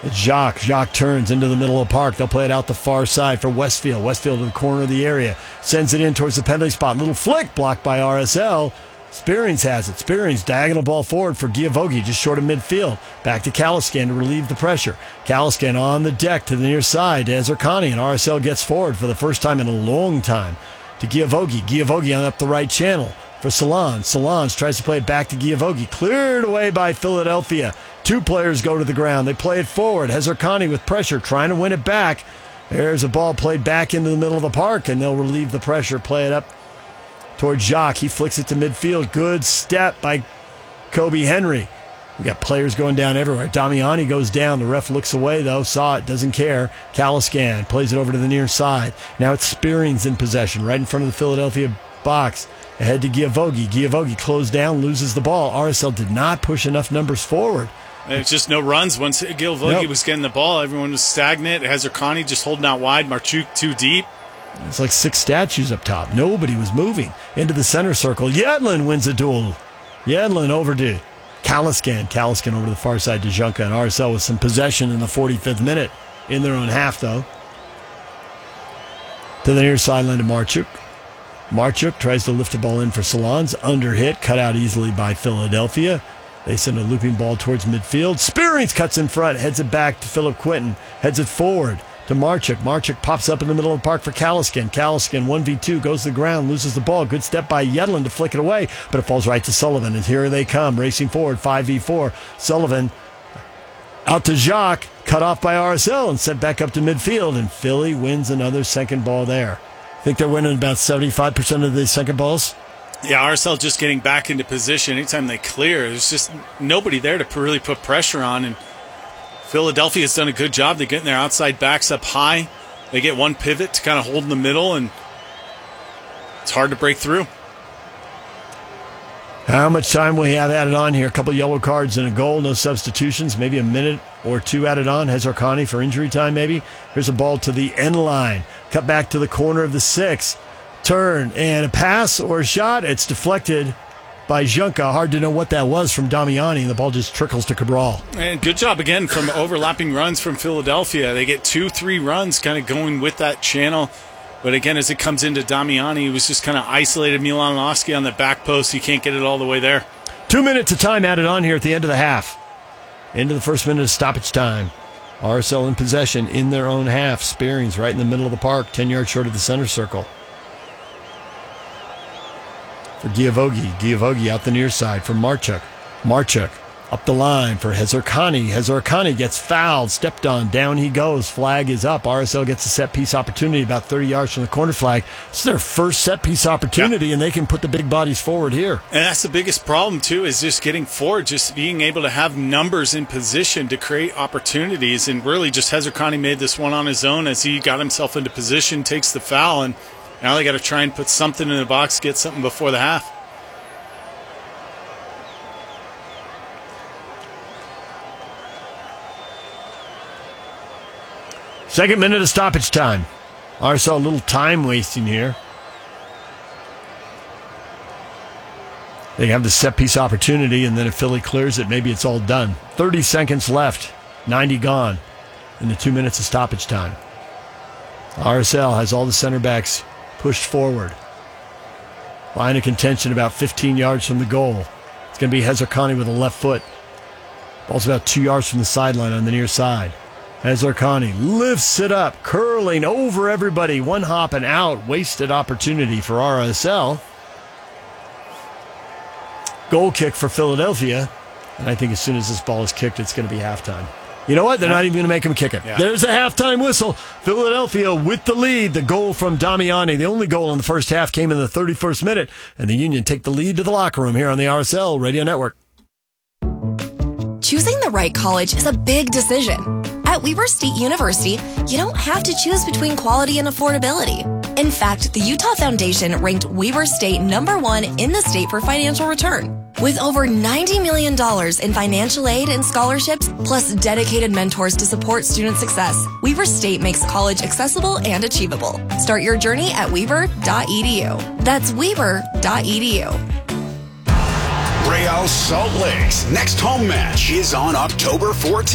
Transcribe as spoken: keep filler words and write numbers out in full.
It's Jacques. Jacques turns into the middle of the park. They'll play it out the far side for Westfield. Westfield to the corner of the area. Sends it in towards the penalty spot. Little flick blocked by R S L. Spearings has it. Spearings diagonal ball forward for Giavogi, just short of midfield. Back to Caliscan to relieve the pressure. Caliscan on the deck to the near side to Ezerkani, and R S L gets forward for the first time in a long time to Giavogi. Giavogi on up the right channel for Salons. Salons tries to play it back to Giavogi. Cleared away by Philadelphia. Two players go to the ground. They play it forward. Ezerkani with pressure, trying to win it back. There's a ball played back into the middle of the park, and they'll relieve the pressure, play it up towards Jacques. He flicks it to midfield. Good step by Kobe Henry. We got players going down everywhere. Damiani goes down. The ref looks away, though. Saw it, doesn't care. Caliscan plays it over to the near side. Now it's Spearings in possession, right in front of the Philadelphia box. Ahead to Giavogi. Giavogi closed down, loses the ball. R S L did not push enough numbers forward. It's just no runs. Once Giavogi nope. was getting the ball, everyone was stagnant. Ezerkani just holding out wide. Marchuk too deep. It's like six statues up top. Nobody was moving. Into the center circle. Yedlin wins a duel. Yedlin over to Caliscan. Caliscan over to the far side to Junka, and R S L with some possession in the forty-fifth minute. In their own half, though. To the near sideline to Marchuk. Marchuk tries to lift the ball in for Salons. Under hit, cut out easily by Philadelphia. They send a looping ball towards midfield. Spearings cuts in front, heads it back to Philip Quinton. Heads it forward to Marchuk. Marchuk pops up in the middle of the park for Caliscan. Caliscan, one v two, goes to the ground, loses the ball. Good step by Yedlin to flick it away, but it falls right to Sullivan, and here they come, racing forward, five v four. Sullivan out to Jacques, cut off by R S L and sent back up to midfield, and Philly wins another second ball there. I think they're winning about seventy-five percent of the second balls. Yeah, R S L just getting back into position. Anytime they clear, there's just nobody there to really put pressure on, and Philadelphia's done a good job. They're getting their outside backs up high. They get one pivot to kind of hold in the middle, and it's hard to break through. How much time we have added on here? A couple yellow cards and a goal, no substitutions, maybe a minute or two added on. Ezerkani for injury time, maybe. Here's a ball to the end line. Cut back to the corner of the six. Turn and a pass or a shot. It's deflected by Junka. Hard to know what that was from Damiani, and the ball just trickles to Cabral. And good job again from overlapping runs from Philadelphia. They get two, three runs kind of going with that channel. But again, as it comes into Damiani, he was just kind of isolated. Milanovsky on the back post. He can't get it all the way there. Two minutes of time added on here at the end of the half. Into the first minute of stoppage time. R S L in possession in their own half. Spearings right in the middle of the park, ten yards short of the center circle. For Giavogi. Giavogi out the near side for Marchuk. Marchuk up the line for Ezerkani. Ezerkani gets fouled, stepped on, down he goes. Flag is up. R S L gets a set-piece opportunity about thirty yards from the corner flag. It's their first set-piece opportunity, yeah. And they can put the big bodies forward here. And that's the biggest problem, too, is just getting forward, just being able to have numbers in position to create opportunities. And really just Ezerkani made this one on his own as he got himself into position, takes the foul, and now they got to try and put something in the box, get something before the half. Second minute of stoppage time. R S L a little time wasting here. They have the set piece opportunity, and then if Philly clears it, maybe it's all done. thirty seconds left, ninety gone in the two minutes of stoppage time. R S L has all the center backs pushed forward. Line of contention about fifteen yards from the goal. It's going to be Ezerkani with a left foot. Ball's about two yards from the sideline on the near side. Ezerkani lifts it up, curling over everybody. One hop and out. Wasted opportunity for R S L. Goal kick for Philadelphia. And I think as soon as this ball is kicked, it's going to be halftime. You know what? They're not even going to make him kick it. Yeah. There's a halftime whistle. Philadelphia with the lead. The goal from Damiani. The only goal in the first half came in the thirty-first minute. And the Union take the lead to the locker room here on the R S L Radio Network. Choosing the right college is a big decision. At Weber State University, you don't have to choose between quality and affordability. In fact, the Utah Foundation ranked Weber State number one in the state for financial return. With over ninety million dollars in financial aid and scholarships, plus dedicated mentors to support student success, Weber State makes college accessible and achievable. Start your journey at weber dot e d u. That's weber dot e d u. Real Salt Lake's next home match is on October fourteenth.